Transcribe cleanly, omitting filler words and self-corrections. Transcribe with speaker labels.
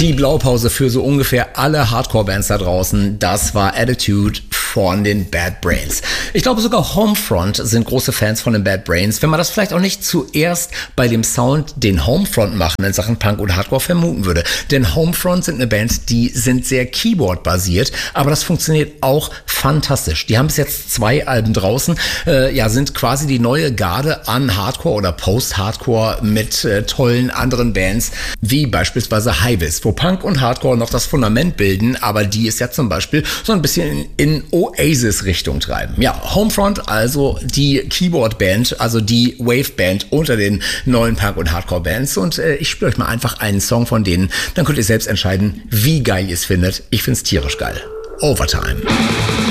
Speaker 1: Die Blaupause für so ungefähr alle Hardcore-Bands da draußen, das war Attitude von den Bad Brains. Ich glaube, sogar Homefront sind große Fans von den Bad Brains, wenn man das vielleicht auch nicht zuerst bei dem Sound, den Homefront machen in Sachen Punk und Hardcore vermuten würde. Denn Homefront sind eine Band, die sind sehr Keyboard-basiert, aber das funktioniert auch fantastisch. Die haben bis jetzt 2 Alben draußen, sind quasi die neue Garde an Hardcore oder Post-Hardcore mit tollen anderen Bands, wie beispielsweise Highvis, wo Punk und Hardcore noch das Fundament bilden, aber die es ja zum Beispiel so ein bisschen in Oasis-Richtung treiben. Ja, Homefront, also die Keyboard-Band, also die Wave-Band unter den neuen Punk- und Hardcore-Bands, und ich spiele euch mal einfach einen Song von denen, dann könnt ihr selbst entscheiden, wie geil ihr es findet. Ich find's tierisch geil. Overtime.